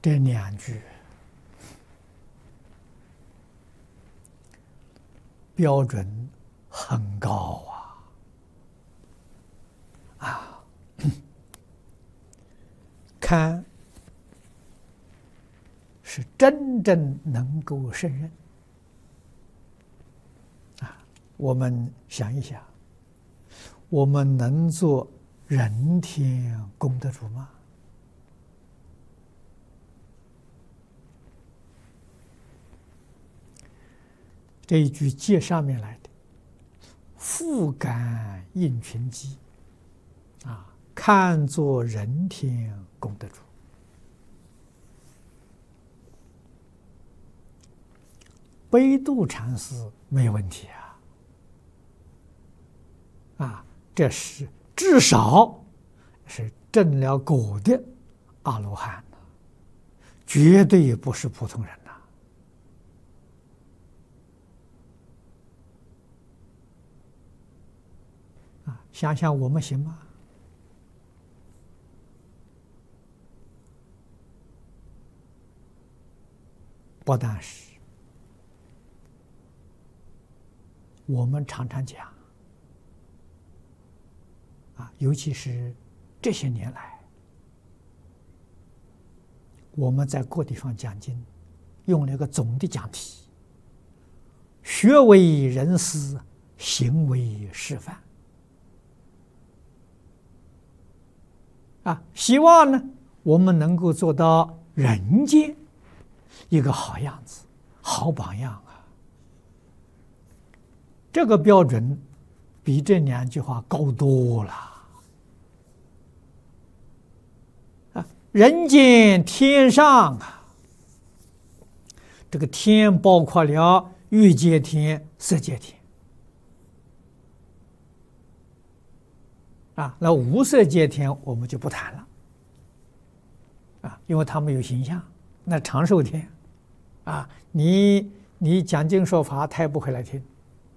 这两句标准很高堪是真正能够胜任我们想一想，我们能做人天功德主吗？这一句接上面来的“复感应群机”，看作人天功德主。悲度禅师没有问题这是至少是证了果的阿罗汉，绝对不是普通人想想我们行吗？不但是，我们常常讲尤其是这些年来，我们在各地方讲经，用了一个总的讲题：学为人师，行为示范。希望呢，我们能够做到人间一个好样子、好榜样这个标准比这两句话高多了。人间天上这个天包括了欲界天、色界天那无色界天我们就不谈了因为他们有形象，那长寿天你讲经说法，他也不会来听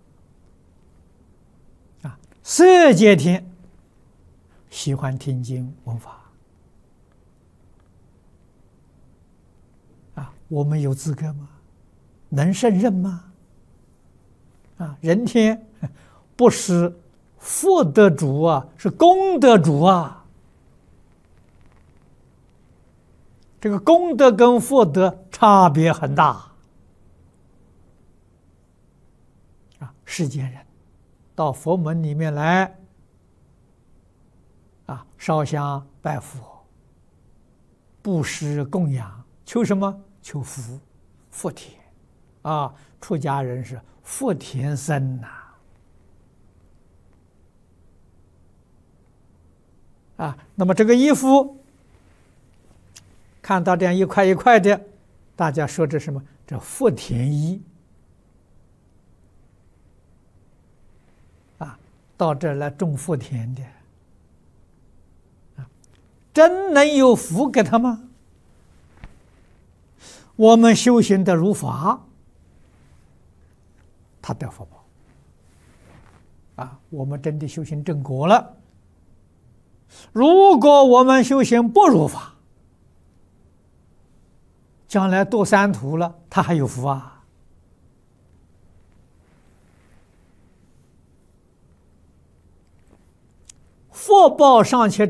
色界天喜欢听经闻法我们有资格吗？能胜任吗？人天不是福德主是功德主这个功德跟福德差别很大世间人到佛门里面来烧香拜佛，布施供养，求什么？求福，福田出家人是福田僧那么这个衣服看到这样一块一块的，大家说这什么？这福田衣到这儿来种福田的真能有福给他吗？我们修行的如法，他得福报我们真的修行正果了。如果我们修行不如法，将来堕三途了，他还有福福报尚且